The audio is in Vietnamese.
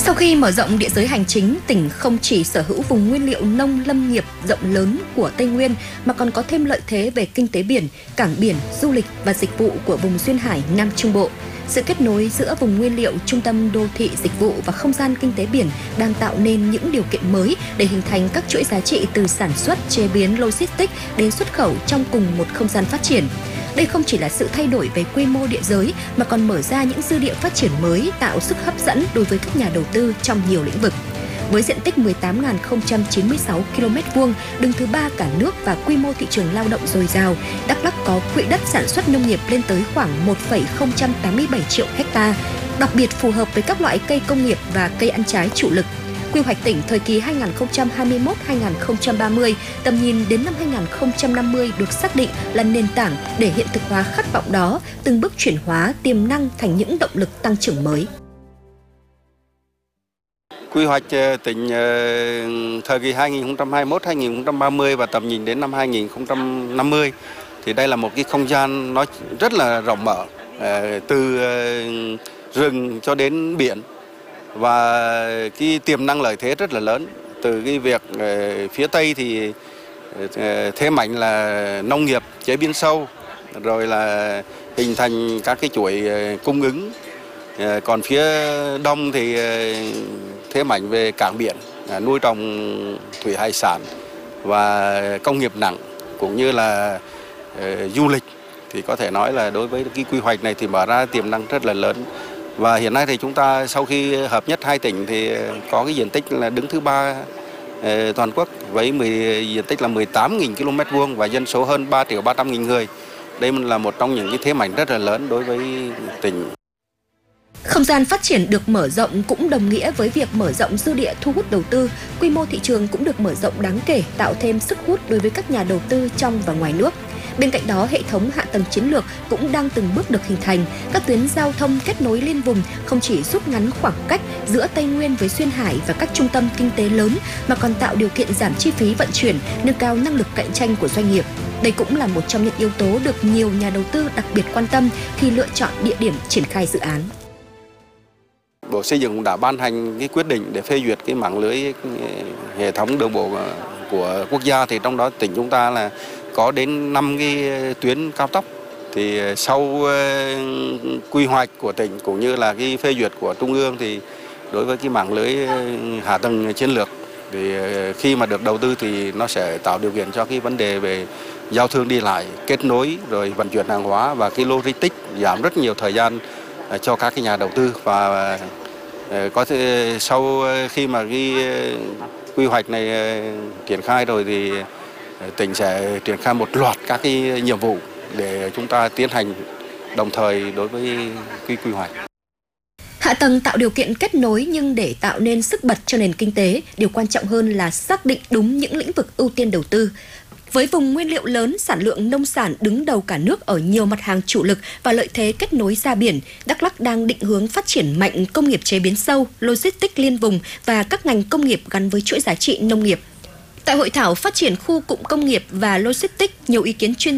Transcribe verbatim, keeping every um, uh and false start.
Sau khi mở rộng địa giới hành chính, tỉnh không chỉ sở hữu vùng nguyên liệu nông lâm nghiệp rộng lớn của Tây Nguyên mà còn có thêm lợi thế về kinh tế biển, cảng biển, du lịch và dịch vụ của vùng duyên hải Nam Trung Bộ. Sự kết nối giữa vùng nguyên liệu, trung tâm đô thị dịch vụ và không gian kinh tế biển đang tạo nên những điều kiện mới để hình thành các chuỗi giá trị từ sản xuất, chế biến, logistics đến xuất khẩu trong cùng một không gian phát triển. Đây không chỉ là sự thay đổi về quy mô địa giới mà còn mở ra những dư địa phát triển mới, tạo sức hấp dẫn đối với các nhà đầu tư trong nhiều lĩnh vực. Với diện tích mười tám nghìn không trăm chín mươi sáu ki lô mét vuông, đứng thứ ba cả nước và quy mô thị trường lao động dồi dào, Đắk Lắk có quỹ đất sản xuất nông nghiệp lên tới khoảng một phẩy không tám bảy triệu ha, đặc biệt phù hợp với các loại cây công nghiệp và cây ăn trái chủ lực. Quy hoạch tỉnh thời kỳ hai nghìn không trăm hai mươi mốt đến hai nghìn không trăm ba mươi, tầm nhìn đến năm hai nghìn không trăm năm mươi được xác định là nền tảng để hiện thực hóa khát vọng đó, từng bước chuyển hóa tiềm năng thành những động lực tăng trưởng mới. Quy hoạch tỉnh thời kỳ hai nghìn không trăm hai mươi mốt đến hai nghìn không trăm ba mươi và tầm nhìn đến năm hai nghìn không trăm năm mươi thì đây là một cái không gian nó rất là rộng mở, từ rừng cho đến biển, và cái tiềm năng lợi thế rất là lớn. Từ cái việc phía Tây thì thế mạnh là nông nghiệp chế biến sâu, rồi là hình thành các cái chuỗi cung ứng. Còn phía Đông thì thế mạnh về cảng biển, nuôi trồng thủy hải sản và công nghiệp nặng, cũng như là uh, du lịch. Thì có thể nói là đối với cái quy hoạch này thì mở ra tiềm năng rất là lớn. Và hiện nay thì chúng ta sau khi hợp nhất hai tỉnh thì có cái diện tích là đứng thứ ba uh, toàn quốc với mười, diện tích là mười tám nghìn ki lô mét vuông và dân số hơn ba triệu ba trăm nghìn người. Đây là một trong những cái thế mạnh rất là lớn đối với tỉnh. Không gian phát triển được mở rộng cũng đồng nghĩa với việc mở rộng dư địa thu hút đầu tư, quy mô thị trường cũng được mở rộng đáng kể, tạo thêm sức hút đối với các nhà đầu tư trong và ngoài nước. Bên cạnh đó, hệ thống hạ tầng chiến lược cũng đang từng bước được hình thành. Các tuyến giao thông kết nối liên vùng không chỉ rút ngắn khoảng cách giữa Tây Nguyên với Duyên Hải và các trung tâm kinh tế lớn, mà còn tạo điều kiện giảm chi phí vận chuyển, nâng cao năng lực cạnh tranh của doanh nghiệp. Đây cũng là một trong những yếu tố được nhiều nhà đầu tư đặc biệt quan tâm khi lựa chọn địa điểm triển khai dự án. Bộ Xây dựng cũng đã ban hành cái quyết định để phê duyệt cái mạng lưới hệ thống đường bộ của quốc gia, thì trong đó tỉnh chúng ta là có đến năm cái tuyến cao tốc. Thì sau quy hoạch của tỉnh cũng như là cái phê duyệt của Trung ương thì đối với cái mạng lưới hạ tầng chiến lược thì khi mà được đầu tư thì nó sẽ tạo điều kiện cho cái vấn đề về giao thương đi lại, kết nối rồi vận chuyển hàng hóa và cái logistics, giảm rất nhiều thời gian cho các cái nhà đầu tư. Và có thể sau khi mà cái quy hoạch này triển khai rồi thì tỉnh sẽ triển khai một loạt các cái nhiệm vụ để chúng ta tiến hành đồng thời đối với quy quy hoạch. Hạ tầng tạo điều kiện kết nối, nhưng để tạo nên sức bật cho nền kinh tế, điều quan trọng hơn là xác định đúng những lĩnh vực ưu tiên đầu tư. Với vùng nguyên liệu lớn, sản lượng nông sản đứng đầu cả nước ở nhiều mặt hàng chủ lực và lợi thế kết nối ra biển, Đắk Lắk đang định hướng phát triển mạnh công nghiệp chế biến sâu, logistics liên vùng và các ngành công nghiệp gắn với chuỗi giá trị nông nghiệp. Tại hội thảo phát triển khu cụm công nghiệp và logistics, nhiều ý kiến chuyên